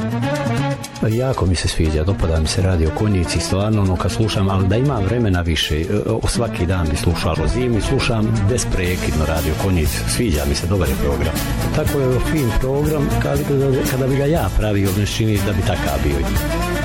Jako mi se sviđa, dopada mi se Radio Konjici, stvarno kad slušam, ali da imam vremena više, svaki dan bi slušao zimu i slušam besprekidno Radio Konjici, sviđa mi se, dobar je program. Tako je fin program, kada bi ga ja pravio, ne čini da bi takav bio.